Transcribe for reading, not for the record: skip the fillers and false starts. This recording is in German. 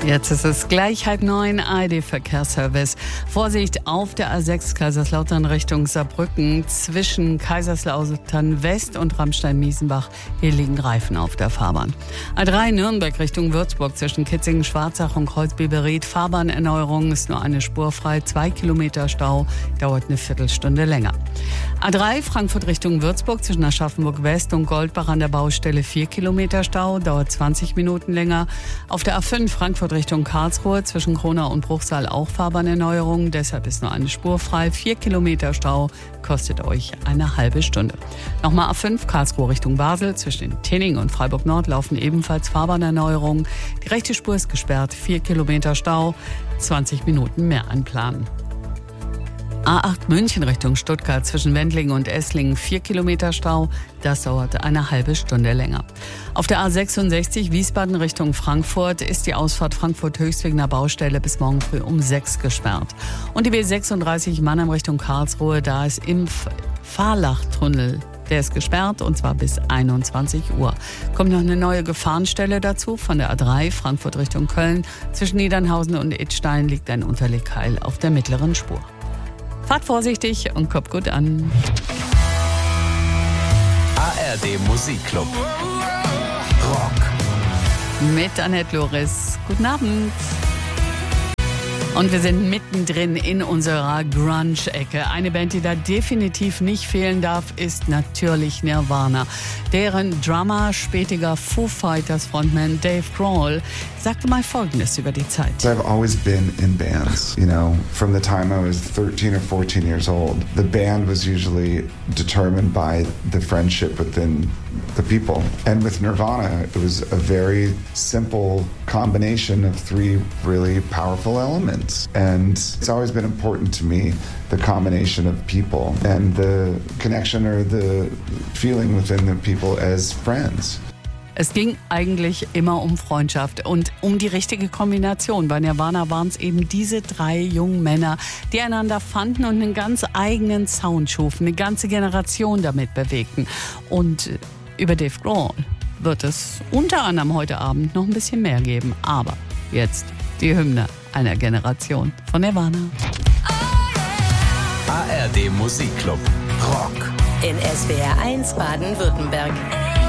Jetzt ist es gleich 8:30, ARD-Verkehrsservice. Vorsicht auf der A6 Kaiserslautern Richtung Saarbrücken zwischen Kaiserslautern West und Ramstein-Miesenbach. Hier liegen Reifen auf der Fahrbahn. A3 Nürnberg Richtung Würzburg zwischen Kitzingen-Schwarzach und Kreuzbiberried. Fahrbahnerneuerung, ist nur eine Spur frei. 2 Kilometer Stau, dauert eine Viertelstunde länger. A3 Frankfurt Richtung Würzburg zwischen Aschaffenburg West und Goldbach an der Baustelle 4 Kilometer Stau, dauert 20 Minuten länger. Auf der A5 Frankfurt Richtung Karlsruhe zwischen Kronau und Bruchsal auch Fahrbahnerneuerung, deshalb ist nur eine Spur frei. 4 Kilometer Stau, kostet euch eine halbe Stunde. Nochmal A5 Karlsruhe Richtung Basel zwischen Tinning und Freiburg Nord laufen ebenfalls Fahrbahnerneuerungen. Die rechte Spur ist gesperrt, 4 Kilometer Stau, 20 Minuten mehr einplanen. A8 München Richtung Stuttgart zwischen Wendlingen und Esslingen 4 Kilometer Stau, das dauert eine halbe Stunde länger. Auf der A66 Wiesbaden Richtung Frankfurt ist die Ausfahrt Frankfurt-Höchst wegen der Baustelle bis morgen früh um 6 gesperrt. Und die B36 Mannheim Richtung Karlsruhe, da ist im Fahrlachtunnel, der ist gesperrt und zwar bis 21 Uhr. Kommt noch eine neue Gefahrenstelle dazu von der A3 Frankfurt Richtung Köln. Zwischen Niedernhausen und Idstein liegt ein Unterlegkeil auf der mittleren Spur. Fahrt vorsichtig und kommt gut an. ARD Musikclub. Rock. Mit Annette Loris. Guten Abend. Und wir sind mittendrin in unserer Grunge-Ecke. Eine Band, die da definitiv nicht fehlen darf, ist natürlich Nirvana. Deren Drummer, spätiger Foo Fighters Frontman Dave Grohl sagte mal Folgendes über die Zeit. I've always been in bands, you know, from the time I was 13 or 14 years old. The band was usually determined by the friendship within the people. And with Nirvana, it was a very simple combination of three really powerful elements. And it's always been important to me, the combination of people and the connection or the feeling within the people as friends. Es ging eigentlich immer um Freundschaft und um die richtige Kombination. Bei Nirvana waren es eben diese drei jungen Männer, die einander fanden und einen ganz eigenen Sound schufen, eine ganze Generation damit bewegten. Und über Dave Grohl wird es unter anderem heute Abend noch ein bisschen mehr geben. Aber jetzt die Hymne einer Generation von Nirvana. ARD Musikclub. Rock. In SWR 1 Baden-Württemberg.